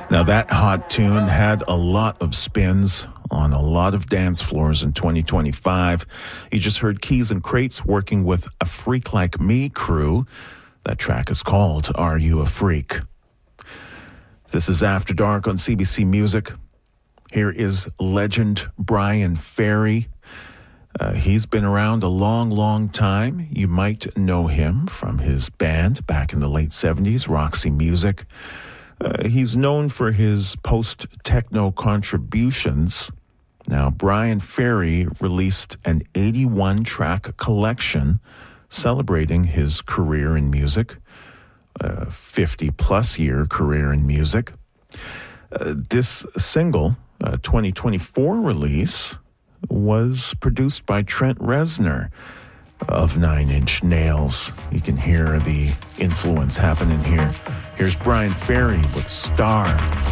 Now that hot tune had a lot of spins on a lot of dance floors in 2025. You just heard Keys and Crates working with A Freak Like Me crew. That track is called Are You a Freak? This is After Dark on CBC Music. Here is legend Bryan Ferry. He's been around a long, long time. You might know him from his band back in the late 70s, Roxy Music. He's known for his post-techno contributions. Now, Bryan Ferry released an 81-track collection celebrating his career in music, 50-plus year career in music. This single, 2024 release, was produced by Trent Reznor of Nine Inch Nails. You can hear the influence happening here. Here's Bryan Ferry with Star.